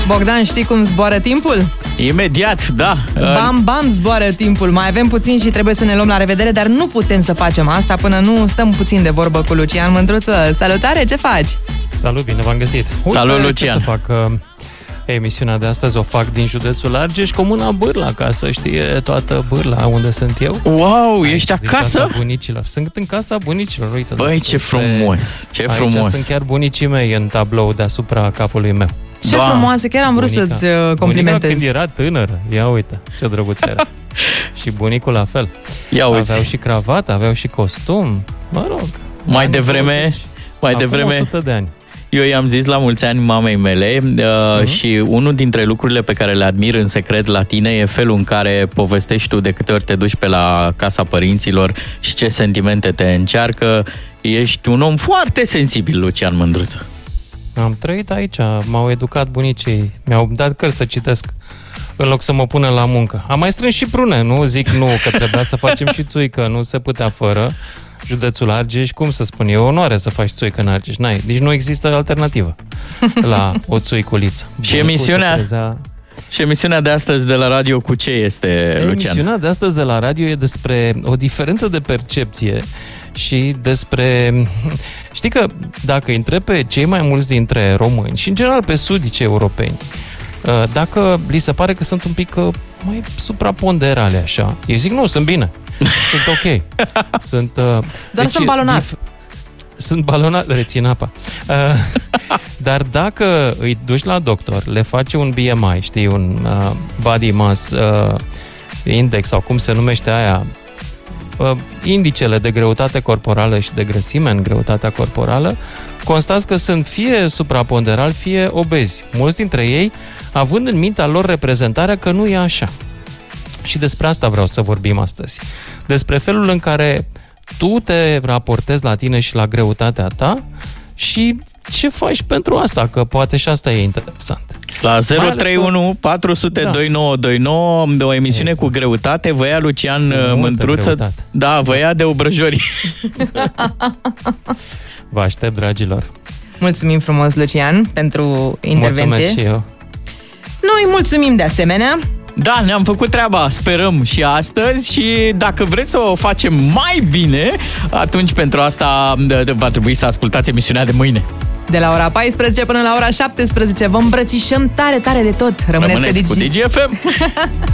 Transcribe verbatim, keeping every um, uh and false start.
Bogdan, știi cum zboară timpul? Imediat, da. Bam, bam, zboară timpul. Mai avem puțin și trebuie să ne luăm la revedere, dar nu putem să facem asta până nu stăm puțin de vorbă cu Lucian Mândruță. Salutare, ce faci? Salut, bine v-am găsit. Uite, Salut, Lucian. Ce să fac? Emisiunea de astăzi o fac din județul Argeș, comuna Bârla, ca să știe toată Bârla unde sunt eu. Wow, aici, ești acasă? Casa bunicilor. Sunt în casa bunicilor, uite. Băi, ce frumos, ce aici frumos. sunt chiar bunicii mei în tablou deasupra capului meu. Ce Doamne. frumoasă, chiar am vrut bunica, să-ți complimentez. Bunica când era tânără, ia uite, ce drăguț era. Și bunicul la fel. Ia uite. Aveau și cravată, aveau și costum, mă rog. Mai devreme, mai Acum devreme, o sută de ani. eu i-am zis la mulți ani mamei mele uh, uh-huh. și unul dintre lucrurile pe care le admir în secret la tine e felul în care povestești tu de câte ori te duci pe la casa părinților și ce sentimente te încearcă. Ești un om foarte sensibil, Lucian Mândruță. Am trăit aici, m-au educat bunicii, mi-au dat cărți să citesc în loc să mă pună la muncă. Am mai strâns și prune, nu zic nu, că trebuia să facem și țuică, nu se putea fără. Județul Argeș, cum să spun, e o onoare să faci țuică în Argeș, n-ai, deci nu există alternativă la o țuiculiță. Și emisiunea, și emisiunea de astăzi de la radio cu ce este, Lucian? Emisiunea de astăzi de la radio e despre o diferență de percepție și despre... Știi că dacă întrebi pe cei mai mulți dintre români și în general pe sudici europeni, dacă li se pare că sunt un pic mai supraponderale așa, ei zic nu, sunt bine, sunt ok. Sunt, Doar deci, sunt balonat. Dif- sunt balonat, rețin apa. Uh, dar dacă îi duci la doctor, le face un B M I, știi, un uh, body mass uh, index sau cum se numește aia, uh, indicele de greutate corporală și de grăsime în greutatea corporală, constați că sunt fie supraponderali, fie obezi. Mulți dintre ei având în mintea lor reprezentarea că nu e așa. Și despre asta vreau să vorbim astăzi. Despre felul în care tu te raportezi la tine și la greutatea ta și ce faci pentru asta, că poate și asta e interesant. La zero trei unu patru zero zero doi nouă doi nouă, o emisiune exact. Cu greutate, vă ia Lucian Mândruță. Da, vă ia de obrăjori. Vă aștept, dragilor. Mulțumim frumos, Lucian, pentru intervenție. Mulțumesc și eu. Noi mulțumim de asemenea. Da, ne-am făcut treaba, sperăm și astăzi și dacă vreți să o facem mai bine, atunci pentru asta va trebui să ascultați emisiunea de mâine. De la ora paisprezece până la ora șaptesprezece vă îmbrățișăm tare, tare de tot. Rămâneți, Rămâneți cu Digi F M.